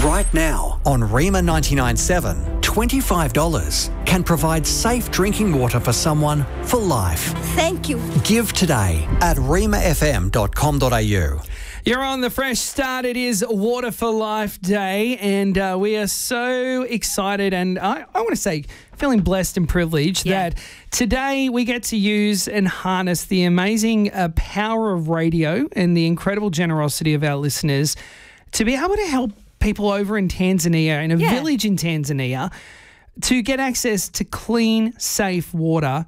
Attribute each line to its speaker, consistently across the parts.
Speaker 1: Right now on Rima 99.7, $25 can provide safe drinking water for someone for life.
Speaker 2: Thank you.
Speaker 1: Give today at rimafm.com.au.
Speaker 3: You're on the Fresh Start. It is Water for Life Day, and we are so excited and I want to say feeling blessed and privileged that today we get to use and harness the amazing power of radio and the incredible generosity of our listeners to be able to help people over in Tanzania, in a village in Tanzania, to get access to clean, safe water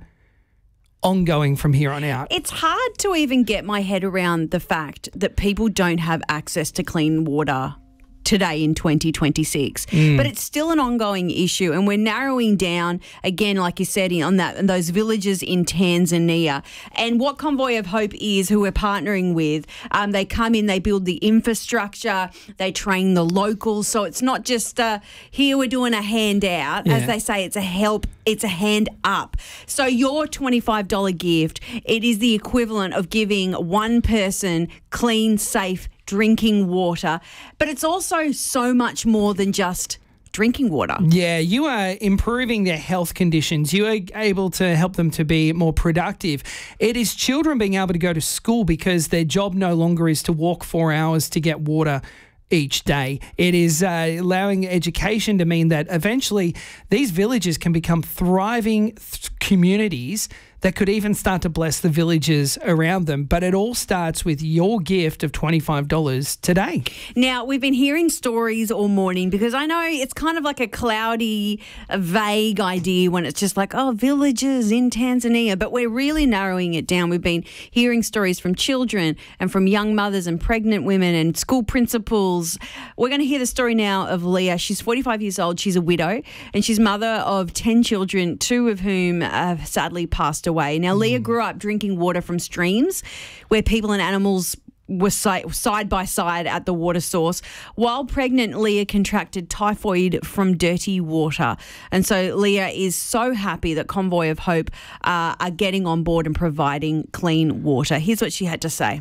Speaker 3: ongoing from here on out.
Speaker 2: It's hard to even get my head around the fact that people don't have access to clean water today in 2026. But it's still an ongoing issue, and we're narrowing down, again, like you said, on those villages in Tanzania. And what Convoy of Hope is, who we're partnering with, they come in, they build the infrastructure, they train the locals. So it's not just here we're doing a handout. As they say, it's a help. It's a hand up. So your $25 gift, it is the equivalent of giving one person clean, safe drinking water. But it's also so much more than just drinking water.
Speaker 3: Yeah, you are improving their health conditions. You are able to help them to be more productive. It is children being able to go to school because their job no longer is to walk 4 hours to get water each day. It is allowing education to mean that eventually these villages can become thriving communities that could even start to bless the villages around them. But it all starts with your gift of $25 today.
Speaker 2: Now, we've been hearing stories all morning because I know it's kind of like a cloudy, vague idea when it's just like, oh, villages in Tanzania. But we're really narrowing it down. We've been hearing stories from children and from young mothers and pregnant women and school principals. We're going to hear the story now of Leah. She's 45 years old. She's a widow and she's mother of 10 children, 2 of whom have sadly passed away. Now, Leah grew up drinking water from streams where people and animals were side by side at the water source. While pregnant, Leah contracted typhoid from dirty water. And so Leah is so happy that Convoy of Hope are getting on board and providing clean water. Here's what she had to say.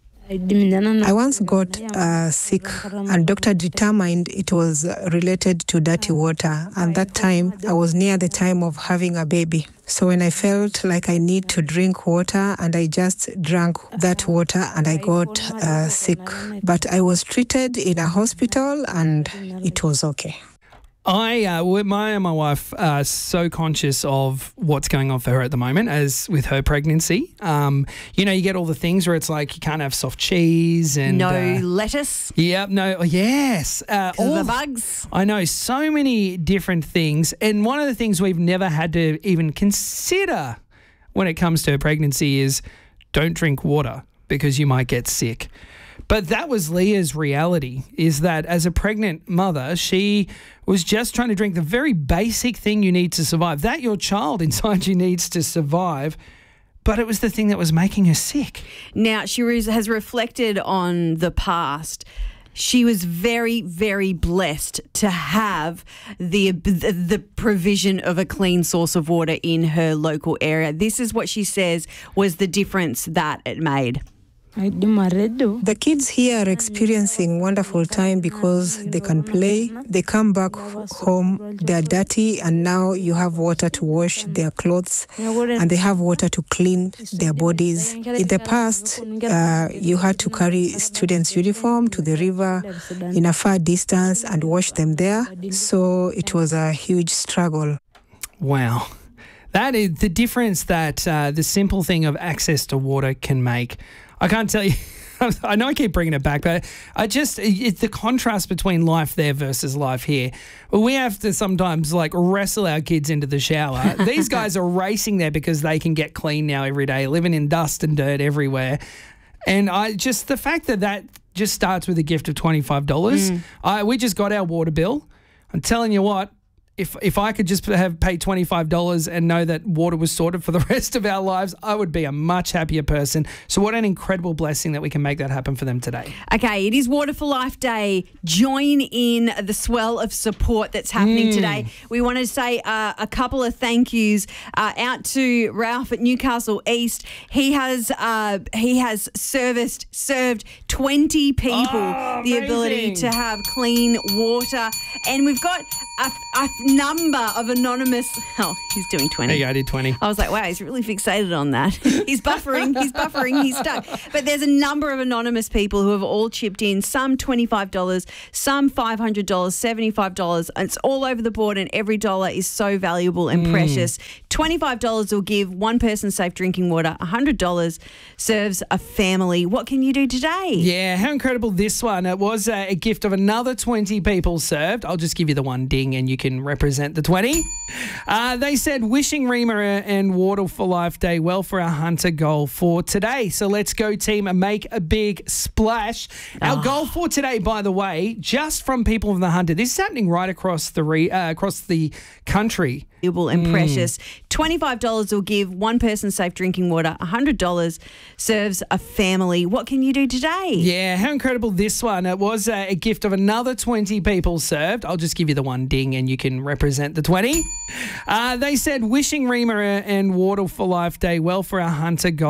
Speaker 4: I once got sick and doctor determined it was related to dirty water. And that time, I was near the time of having a baby. So when I felt like I need to drink water and I just drank that water and I got sick. But I was treated in a hospital and it was okay.
Speaker 3: My wife are so conscious of what's going on for her at the moment, as with her pregnancy. You get all the things where it's like you can't have soft cheese and
Speaker 2: no lettuce.
Speaker 3: Yep, no, yes,
Speaker 2: all the bugs.
Speaker 3: I know, so many different things, and one of the things we've never had to even consider when it comes to her pregnancy is don't drink water because you might get sick. But that was Leah's reality, is that as a pregnant mother, she was just trying to drink the very basic thing you need to survive, that your child inside you needs to survive, but it was the thing that was making her sick.
Speaker 2: Now, she has reflected on the past. She was very, very blessed to have the provision of a clean source of water in her local area. This is what she says was the difference that it made.
Speaker 4: The kids here are experiencing wonderful time because they can play. They come back home, they're dirty, and now you have water to wash their clothes and they have water to clean their bodies. In the past, you had to carry students' uniform to the river in a far distance and wash them there. So it was a huge struggle.
Speaker 3: Wow. That is the difference that the simple thing of access to water can make. I can't tell you. I know I keep bringing it back, but it's the contrast between life there versus life here. Well, we have to sometimes wrestle our kids into the shower. These guys are racing there because they can get clean now every day, living in dust and dirt everywhere. And the fact that just starts with a gift of $25. We just got our water bill. I'm telling you what, if I could just have paid $25 and know that water was sorted for the rest of our lives, I would be a much happier person. So what an incredible blessing that we can make that happen for them today.
Speaker 2: Okay, it is Water for Life Day. Join in the swell of support that's happening today. We want to say a couple of thank yous out to Ralph at Newcastle East. He has served 20 people the ability to have clean water. And we've got a number of anonymous... Oh, he's doing 20.
Speaker 3: There you go, I did 20.
Speaker 2: I was like, wow, he's really fixated on that. He's buffering, he's stuck. But there's a number of anonymous people who have all chipped in, some $25, some $500, $75. And it's all over the board, and every dollar is so valuable and precious. $25 will give one person safe drinking water. $100 serves a family. What can you do today?
Speaker 3: Yeah, how incredible this one. It was a gift of another 20 people served. I'll just give you the one ding and you can represent the 20. They said, wishing Rima and Water for Life Day well for our Hunter goal for today. So let's go, team, and make a big splash. Our goal for today, by the way, just from people from the Hunter. This is happening right across the country.
Speaker 2: And precious. $25 will give one person safe drinking water. $100 serves a family. What can you do today?
Speaker 3: Yeah, how incredible this one. It was a gift of another 20 people served. I'll just give you the one ding and you can represent the 20. They said, wishing Rima and Water for Life Day well for our Hunter goal.